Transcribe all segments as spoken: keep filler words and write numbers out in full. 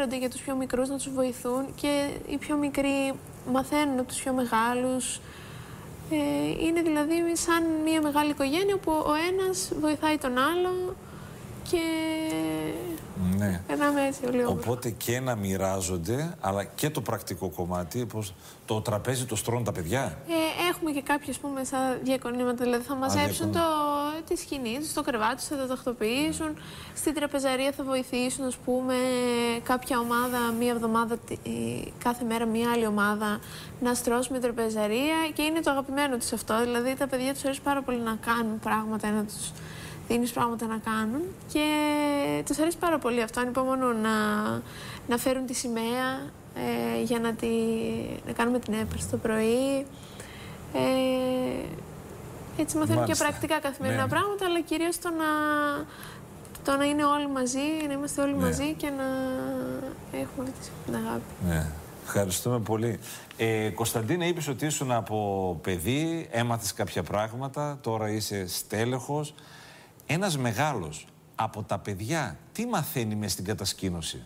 ενδιαφέρονται για τους πιο μικρούς, να τους βοηθούν, και οι πιο μικροί μαθαίνουν από τους πιο μεγάλους. Ε, είναι δηλαδή σαν μια μεγάλη οικογένεια που ο ένας βοηθάει τον άλλο και ναι. περνάμε έτσι όλοι. Οπότε και να μοιράζονται, αλλά και το πρακτικό κομμάτι, πως το τραπέζι το στρώνουν τα παιδιά. Ε, έχουμε και κάποια, ας πούμε, σαν διακονήματα, δηλαδή θα μαζέψουν το, τη σκηνή τους, το κρεβάτι τους, θα το τακτοποιήσουν. Mm. Στην τραπεζαρία θα βοηθήσουν, ας πούμε, κάποια ομάδα, μία εβδομάδα, κάθε μέρα μία άλλη ομάδα, να στρώσουμε τραπεζαρία, και είναι το αγαπημένο τους αυτό. Δηλαδή τα παιδιά τους αρέσει πάρα πολύ να κάνουν πράγματα, να τους δίνεις πράγματα να κάνουν, και τους αρέσει πάρα πολύ αυτό. Ανυπομονούν να, να φέρουν τη σημαία ε, για να, τη, να κάνουμε την έπαρση το πρωί. Ε, έτσι μαθαίνουν και πρακτικά καθημερινά ναι. πράγματα, αλλά κυρίως το να, το να είναι όλοι μαζί, να είμαστε όλοι ναι. μαζί και να έχουμε την αγάπη. Ναι. Ευχαριστούμε πολύ. Ε, Κωνσταντίνε, είπες ότι ήσουν από παιδί, έμαθες κάποια πράγματα, τώρα είσαι στέλεχος. Ένας μεγάλος από τα παιδιά, τι μαθαίνει μες στην κατασκήνωση?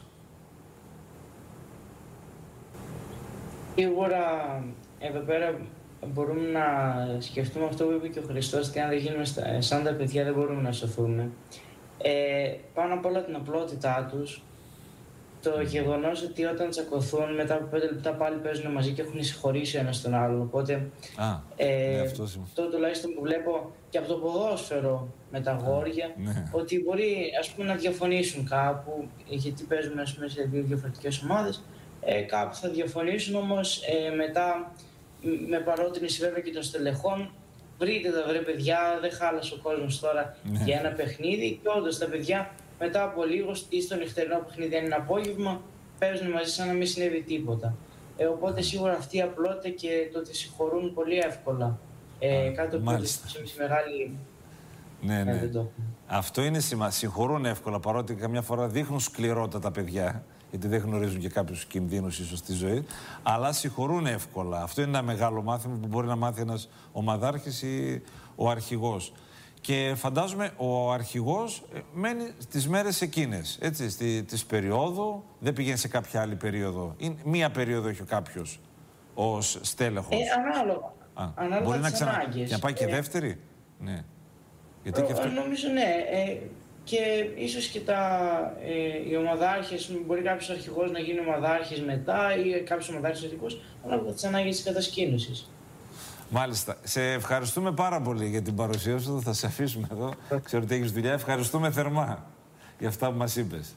Σίγουρα εδώ πέρα μπορούμε να σκεφτούμε αυτό που είπε και ο Χριστός, ότι αν δεν γίνουμε σαν τα παιδιά δεν μπορούμε να σωθούμε. Ε, πάνω απ' όλα την απλότητά τους, το γεγονός ότι όταν τσακωθούν μετά από πέντε λεπτά πάλι παίζουν μαζί και έχουν συγχωρήσει ο ένας τον άλλον. Οπότε Α, ε, ναι, αυτό, αυτό τουλάχιστον που βλέπω και από το ποδόσφαιρο με τα αγόρια, ναι. ότι μπορεί, ας πούμε, να διαφωνήσουν κάπου, γιατί παίζουμε, ας πούμε, σε δύο διαφορετικές ομάδες, ε, κάπου θα διαφωνήσουν, όμως ε, μετά με παρότρινση βέβαια και των στελεχών, βρείτε τα βρε παιδιά, δεν χάλασε ο κόσμος τώρα ναι. για ένα παιχνίδι, και όντως τα παιδιά μετά από λίγο ή στο νυχτερινό παιχνίδι, αν είναι απόγευμα, παίζουν μαζί σαν να μην συνέβη τίποτα. Ε, οπότε σίγουρα αυτή η απλότητα και το ότι συγχωρούν πολύ εύκολα. Ε, κάτι που εμείς μεγάλη... Ναι, ναι. Ε, αυτό είναι σημαντικό. Συγχωρούν εύκολα, παρότι καμιά φορά δείχνουν σκληρότητα τα παιδιά, γιατί δεν γνωρίζουν και κάποιους κινδύνους ίσως στη ζωή, αλλά συγχωρούν εύκολα. Αυτό είναι ένα μεγάλο μάθημα που μπορεί να μάθει ένας ομαδάρχης ή ο αρχηγός. Και φαντάζομαι ο αρχηγός μένει στις μέρες εκείνες, έτσι, στη, της περίοδου, δεν πηγαίνει σε κάποια άλλη περίοδο. Είναι, μία περίοδο έχει κάποιος ως στέλεχος. Ε, ανάλογα. Α, ανάλογα μπορεί να, ξανά, να πάει και ε, δεύτερη. Ναι. Γιατί προ, και αυτό... Νομίζω ναι. Ε, και ίσως και τα, ε, οι ομαδάρχες, μπορεί κάποιος αρχηγός να γίνει ομαδάρχης μετά ή κάποιος ομαδάρχης αρχηγός, ανάλογα τις ανάγκες της κατασκήνωσης. Μάλιστα. Σε ευχαριστούμε πάρα πολύ για την παρουσία σου. Θα σε αφήσουμε εδώ. Ξέρω ότι έχεις δουλειά. Ευχαριστούμε θερμά για αυτά που μας είπες.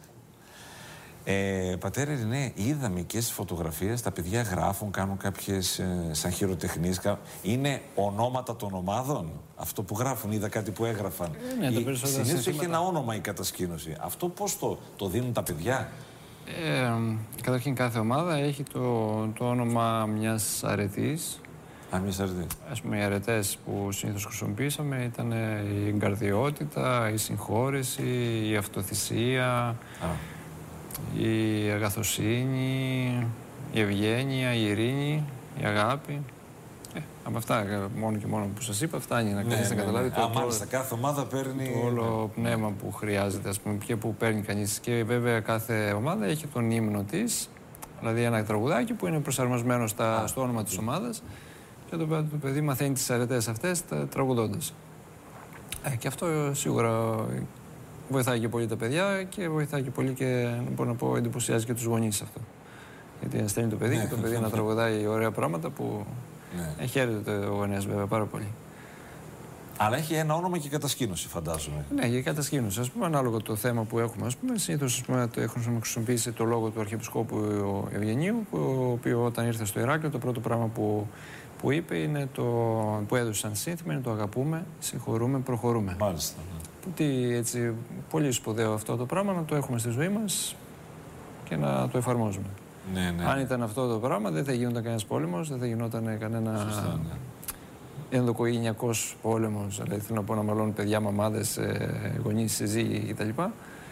Ε, πατέρα Ειρηνέ, είδαμε και στις φωτογραφίες τα παιδιά γράφουν, κάνουν κάποιες ε, σαν χειροτεχνίες. Είναι ονόματα των ομάδων. Αυτό που γράφουν, είδα κάτι που έγραφαν. Ε, ναι, συνήθως έχει ένα όνομα η κατασκήνωση. Αυτό πώς το, το δίνουν τα παιδιά? Ε, καταρχήν κάθε ομάδα έχει το, το όνομα μιας αρετής. Α, μιας αρετής. Ας πούμε, οι αρετές που συνήθως χρησιμοποιήσαμε ήταν η εγκαρδιότητα, η συμχώρηση, η αυτοθυσία, Α. η αγαθοσύνη, η ευγένεια, η ειρήνη, η αγάπη. Ε, από αυτά μόνο και μόνο που σας είπα φτάνει να κανείς ναι, να καταλάβει ναι, ναι. το, Α, το, μάλιστα, κάθε ομάδα παίρνει... το όλο ναι. πνεύμα που χρειάζεται, ας πούμε, και που παίρνει κανείς. Και βέβαια κάθε ομάδα έχει τον ύμνο της, δηλαδή ένα τραγουδάκι που είναι προσαρμοσμένο στα, στο όνομα της ομάδας, και το, το παιδί μαθαίνει τις αρετές αυτές τραγουδώντας. Ε, και αυτό σίγουρα βοηθάει και πολύ τα παιδιά και βοηθάει και πολύ και, μπορώ να πω, εντυπωσιάζει και τους γονείς αυτό. Γιατί να στέλνει το παιδί ναι, και το παιδί να τραγουδάει ωραία πράγματα που ναι. χαίρεται ο γονέας βέβαια πάρα πολύ. Αλλά έχει ένα όνομα και κατασκήνωση, φαντάζομαι. Ναι, και κατασκήνωση. Ας πούμε, ανάλογα το θέμα που έχουμε, ας πούμε, συνήθως έχουν χρησιμοποιήσει το λόγο του Αρχιεπισκόπου Ευγενίου, ο οποίο όταν ήρθε στο Ηράκλειο, το πρώτο πράγμα που, που είπε είναι το, που έδωσε σαν σύνθημα είναι το αγαπούμε, συγχωρούμε, προχωρούμε. Μάλιστα. Ναι. Τι, έτσι, πολύ σπουδαίο αυτό το πράγμα να το έχουμε στη ζωή μας και να το εφαρμόζουμε. Ναι, ναι. Αν ήταν αυτό το πράγμα, δεν θα γινόταν κανένας πόλεμος, δεν θα γινόταν κανένα. Σωστά, ναι. ενδοκοϊνιακός πόλεμος, δηλαδή θέλω να πω να μαλώνουν παιδιά, μαμάδες, γονείς, σύζυγοι κτλ.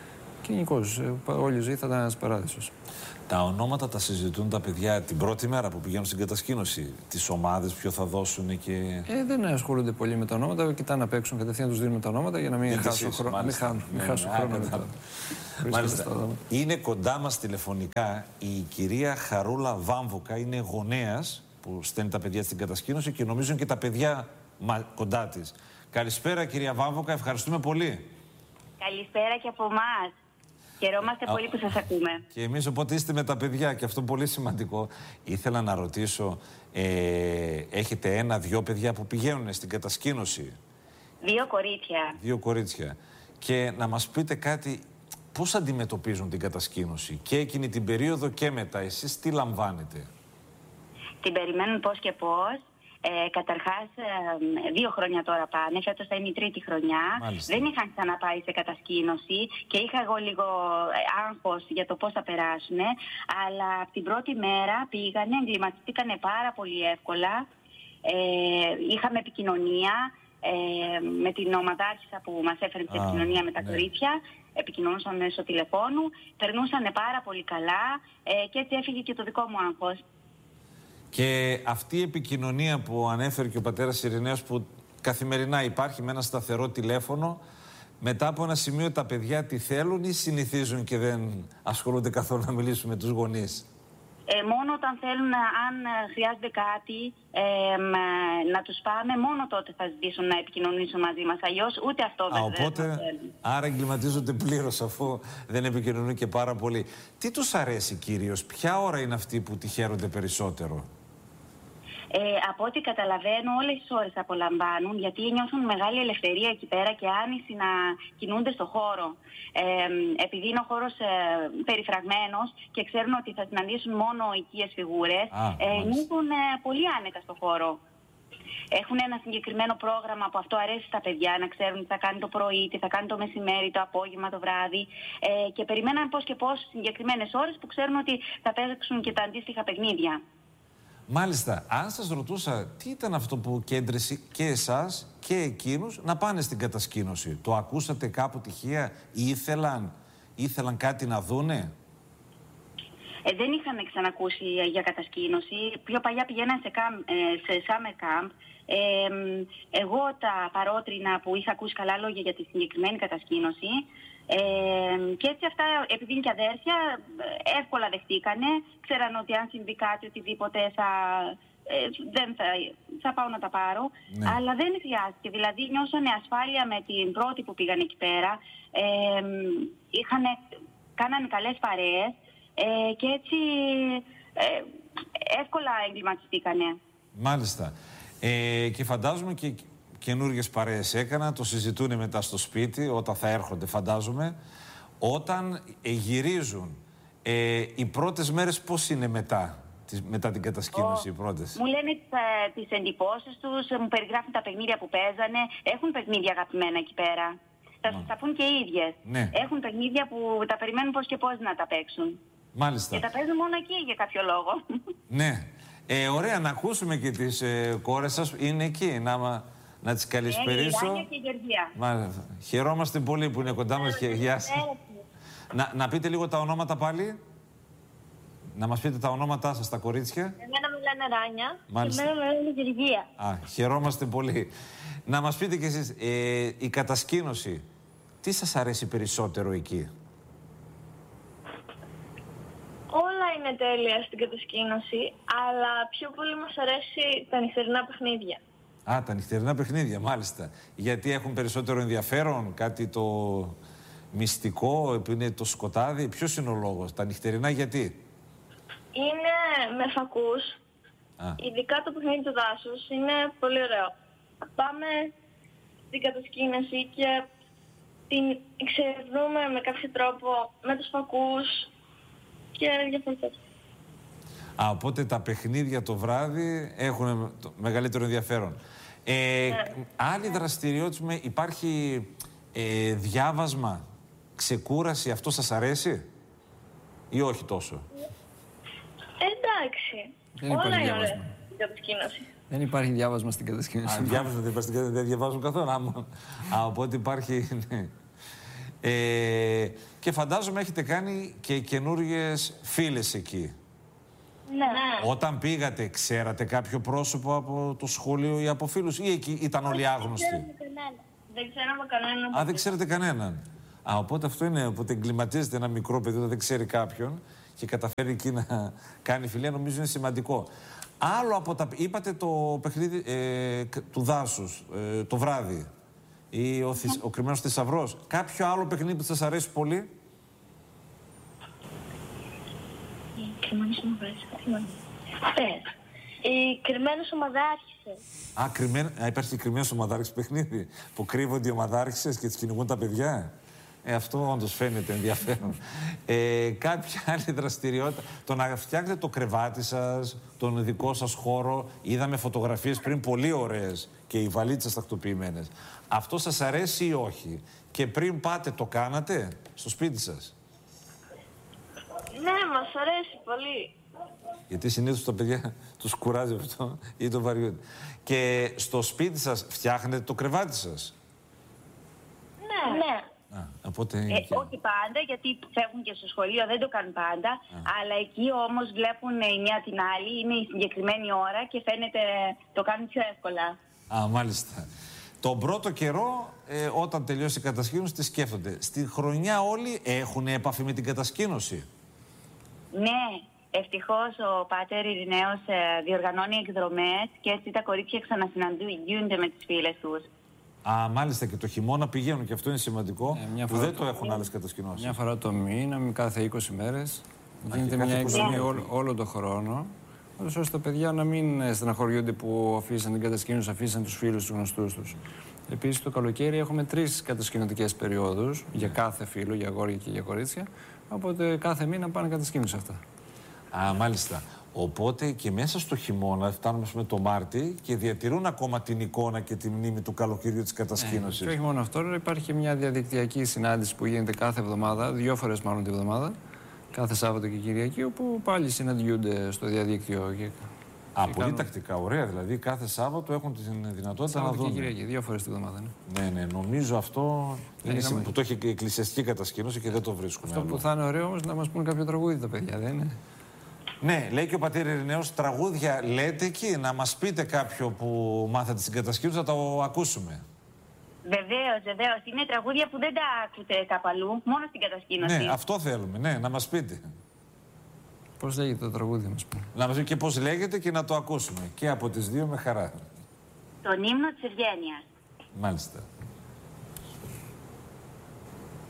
κοινικός. Όλη η ζωή θα ήταν ένας παράδεισος. Τα ονόματα τα συζητούν τα παιδιά την πρώτη μέρα που πηγαίνουν στην κατασκήνωση. Τις ομάδες, ποιο θα δώσουν και. Ε, δεν ασχολούνται πολύ με τα ονόματα. Κοιτάνε να παίξουν κατευθείαν, τους δίνουμε τα ονόματα για να μην χάσουν χρόνο. Μην χάνουν, μην χάσουν χρόνο μετά. Μάλιστα. Είναι κοντά μας τηλεφωνικά η κυρία Χαρούλα Βάμβουκα. Είναι γονέας που στέλνει τα παιδιά στην κατασκήνωση και νομίζω και τα παιδιά κοντά της. Καλησπέρα, κυρία Βάμβουκα, ευχαριστούμε πολύ. Καλησπέρα και από εμάς. Χαιρόμαστε Α, πολύ που σας ακούμε. Και εμείς, οπότε είστε με τα παιδιά και αυτό πολύ σημαντικό. Ήθελα να ρωτήσω, ε, έχετε ένα-δυο παιδιά που πηγαίνουν στην κατασκήνωση? Δύο κορίτσια. Δύο κορίτσια. Και να μας πείτε κάτι, πώς αντιμετωπίζουν την κατασκήνωση και εκείνη την περίοδο και μετά? Εσείς τι λαμβάνετε? Την περιμένουν πώς και πώς. Ε, καταρχάς, ε, δύο χρόνια τώρα πάνε, φέτος θα είναι η τρίτη χρονιά. Μάλιστα. Δεν είχαν ξαναπάει σε κατασκήνωση και είχα εγώ λίγο άγχος για το πώς θα περάσουν. Αλλά από την πρώτη μέρα πήγανε, εγκληματιστήκανε πάρα πολύ εύκολα. Ε, είχαμε επικοινωνία ε, με την ομαδάρχησα που μας έφερε την επικοινωνία με τα ναι. κορίτσια. Επικοινωνούσαν μέσω τηλεφώνου, περνούσαν πάρα πολύ καλά ε, και έτσι έφυγε και το δικό μου άγχος. Και αυτή η επικοινωνία που ανέφερε και ο πατέρας Ειρηναίος, που καθημερινά υπάρχει με ένα σταθερό τηλέφωνο, μετά από ένα σημείο τα παιδιά τι θέλουν ή συνηθίζουν και δεν ασχολούνται καθόλου να μιλήσουν με τους γονείς? Ε, μόνο όταν θέλουν, αν χρειάζεται κάτι, ε, να τους πάμε, μόνο τότε θα ζητήσουν να επικοινωνήσουν μαζί μας. Αλλιώς ούτε αυτό δεν θέλουν. Οπότε, άρα εγκληματίζονται πλήρως αφού δεν επικοινωνούν και πάρα πολύ. Τι τους αρέσει κυρίως, ποια ώρα είναι αυτή που τη χαίρονται περισσότερο? Ε, από ό,τι καταλαβαίνω, όλες τις ώρες απολαμβάνουν, γιατί νιώθουν μεγάλη ελευθερία εκεί πέρα και άνηση να κινούνται στο χώρο. Ε, επειδή είναι ο χώρος ε, περιφραγμένος και ξέρουν ότι θα συναντήσουν μόνο οικίες φιγούρες, ε, νιώθουν ε, πολύ άνετα στο χώρο. Έχουν ένα συγκεκριμένο πρόγραμμα που αυτό αρέσει στα παιδιά, να ξέρουν τι θα κάνει το πρωί, τι θα κάνει το μεσημέρι, το απόγευμα, το βράδυ. Ε, και περιμέναν πώς και πώς συγκεκριμένες ώρες που ξέρουν ότι θα παίξουν και τα αντίστοιχα παιχνίδια. Μάλιστα. Αν σας ρωτούσα τι ήταν αυτό που κέντρησε και εσάς και εκείνους να πάνε στην κατασκήνωση, το ακούσατε κάπου τυχαία ή ήθελαν, ήθελαν κάτι να δούνε? Ε, δεν είχαμε ξανακούσει για κατασκήνωση. Πιο παλιά πηγαίναν σε, camp, σε summer camp. Ε, εγώ τα παρότρινα που είχα ακούσει καλά λόγια για τη συγκεκριμένη κατασκήνωση. Ε, και έτσι αυτά, επειδή είναι και αδέρφια, εύκολα δεχτήκανε. Ξέραν ότι αν συμβεί κάτι, οτιδήποτε, θα, ε, δεν θα, θα πάω να τα πάρω. Ναι. Αλλά δεν χρειάστηκε. Δηλαδή νιώσανε ασφάλεια με την πρώτη που πήγαν εκεί πέρα. Ε, είχανε, κάνανε καλές παρέες. Ε, και έτσι ε, εύκολα εγκληματιστήκανε. Μάλιστα. Ε, και φαντάζομαι και καινούργιες παρέες έκανα, το συζητούν μετά στο σπίτι, όταν θα έρχονται φαντάζομαι. Όταν ε, γυρίζουν, ε, οι πρώτες μέρες πώς είναι μετά, τις, μετά την κατασκήνωση, oh. οι πρώτες? Μου λένε ε, τις εντυπώσεις τους, μου περιγράφουν τα παιχνίδια που παίζανε. Έχουν παιχνίδια αγαπημένα εκεί πέρα. Θα σας τα πούν και οι ίδιες. Ναι. Έχουν παιχνίδια που τα περιμένουν πώς και πώς να τα παίξουν. Μάλιστα. Και τα παίζουν μόνο εκεί για κάποιο λόγο. Ναι. Ε, ωραία, να ακούσουμε και τις ε, κόρες σας. Είναι εκεί, να, να τις καλησπερίσω. Είναι η και η Γεωργία. Μάλιστα. Χαιρόμαστε πολύ που είναι κοντά μας. Γεια σας. Να, να πείτε λίγο τα ονόματα πάλι. Να μας πείτε τα ονόματά σας, τα κορίτσια. Εμένα με λένε Ράνια. Μάλιστα. Και εμένα με λένε Γεωργία. Α, χαιρόμαστε πολύ. Να μας πείτε κι εσείς, ε, η κατασκήνωση, τι σας αρέσει περισσότερο εκεί? Όλα είναι τέλεια στην κατασκήνωση, αλλά πιο πολύ μας αρέσει τα νυχτερινά παιχνίδια. Α, τα νυχτερινά παιχνίδια, μάλιστα. Γιατί έχουν περισσότερο ενδιαφέρον, κάτι το μυστικό, που είναι το σκοτάδι. Ποιος είναι ο λόγος, τα νυχτερινά γιατί? Είναι με φακούς, Α. ειδικά το παιχνίδι του δάσους, είναι πολύ ωραίο. Πάμε στην κατασκήνωση και την εξερευνούμε με κάποιο τρόπο με τους φακούς και διαφορετικά. Α, οπότε τα παιχνίδια το βράδυ έχουν μεγαλύτερο ενδιαφέρον. Ε, ναι. Άλλη δραστηριότητα, υπάρχει ε, διάβασμα, ξεκούραση, αυτό σας αρέσει ή όχι τόσο? Εντάξει, δεν όλα είναι ωραία στην κατασκήνωση. Δεν υπάρχει διάβασμα στην κατασκήνωση. Α, διάβασμα δεν, δεν διαβάζουν καθόλου. Α, οπότε υπάρχει... Ναι. Ε, και φαντάζομαι έχετε κάνει και καινούριες φίλες εκεί. Ναι. Όταν πήγατε, ξέρατε κάποιο πρόσωπο από το σχολείο ή από φίλους, ή εκεί ήταν όλοι άγνωστοι? Δεν ξέραμε κανέναν. Α, δεν ξέρετε κανέναν. Α, οπότε αυτό είναι, οπότε εγκληματίζεται ένα μικρό παιδί όταν δεν ξέρει κάποιον και καταφέρει εκεί να κάνει φιλία, νομίζω είναι σημαντικό. Άλλο από τα... Είπατε το παιχνίδι ε, του δάσους, ε, το βράδυ, ή ο, θυσ... ο κρυμμένος θησαυρός. Κάποιο άλλο παιχνίδι που σας αρέσει πολύ? Η κρυμμένος ομαδάρχησε. Α, κρυμμένο... Α, υπάρχει και κρυμμένος ομαδάρχης παιχνίδι, που κρύβονται οι ομαδάρχησες και τις κυνηγούν τα παιδιά. Ε, αυτό όντως φαίνεται ενδιαφέρον. Ε, κάποια άλλη δραστηριότητα. Το να φτιάξετε το κρεβάτι σας, τον δικό σας χώρο. Είδαμε φωτογραφίες πριν πολύ ωραίες και οι βαλίτσες τακτοποιημένες. Αυτό σας αρέσει ή όχι? Και πριν πάτε το κάνατε στο σπίτι σας? Ναι, μας αρέσει πολύ. Γιατί συνήθως τα παιδιά τους κουράζει αυτό ή το βαριούνται. Και στο σπίτι σας φτιάχνετε το κρεβάτι σας? Ναι. Ναι. Α, οπότε... Ε, και... Όχι πάντα, γιατί φεύγουν και στο σχολείο, δεν το κάνουν πάντα. Α. Αλλά εκεί όμως βλέπουν η μία την άλλη, είναι η συγκεκριμένη ώρα και φαίνεται το κάνουν πιο εύκολα. Α, μάλιστα. Τον πρώτο καιρό, ε, όταν τελειώσει η κατασκήνωση, τι σκέφτονται? Στη χρονιά όλοι έχουν επαφή με την κατασκήνωση? Ναι, ευτυχώς ο Πάτερ Ειρηναίος ε, διοργανώνει εκδρομές και έτσι τα κορίτσια ξανασυναντιούνται με τις φίλες τους. Α, μάλιστα, και το χειμώνα πηγαίνουν και αυτό είναι σημαντικό, ε, που δεν το, το έχουν άλλες κατασκηνώσεις. Μια φορά το μήνα, κάθε είκοσι μέρες, γίνεται μια εκδρομή όλο, όλο το χρόνο, ώστε τα παιδιά να μην στεναχωριούνται που αφήσαν την κατασκήνωση, αφήσαν τους φίλους, τους γνωστούς τους. Επίσης, το καλοκαίρι έχουμε τρεις κατασκηνωτικές περιόδους για κάθε φίλο, για αγόρια και για κορίτσια, οπότε κάθε μήνα πάνε κατασκήνωση αυτά. Α, μάλιστα. Οπότε και μέσα στο χειμώνα, φτάνουμε με το Μάρτι και διατηρούν ακόμα την εικόνα και τη μνήμη του καλοκαιριού της κατασκήνωσης. Ε, και όχι μόνο αυτό, υπάρχει μια διαδικτυακή συνάντηση που γίνεται κάθε εβδομάδα, δύο φορές μάλλον τη εβδομάδα, κάθε Σάββατο και Κυριακή, όπου πάλι συναντιούνται στο διαδίκτυο. Και... Α, πολύ κάνουν... τακτικά, ωραία. Δηλαδή κάθε Σάββατο έχουν τη δυνατότητα Σάββατο να δουν. Και Κυριακή, δύο φορές τη εβδομάδα. Ναι, ναι, ναι, νομίζω αυτό είναι είχαμε... που το έχει η εκκλησιαστική κατασκήνωση και δεν το βρίσκουμε. Αυτό άλλο. Που θα είναι ωραίο όμως να μας πούν κάποιο τραγούδι τα παιδιά, δεν είναι? Ναι, λέει και ο πατήρ Ειρηναίος, τραγούδια λέτε εκεί, να μας πείτε κάποιο που μάθατε στην κατασκήνωση, να το ακούσουμε. Βεβαίως, βεβαίως. Είναι τραγούδια που δεν τα ακούτε κάπου αλλού, μόνο στην κατασκήνωση. Ναι, αυτό θέλουμε, ναι, να μας πείτε. Πώς λέγεται το τραγούδι, μας πούμε? Να μας πείτε και πώς λέγεται και να το ακούσουμε. Και από τις δύο με χαρά. Τον ύμνο της Ευγένειας. Μάλιστα.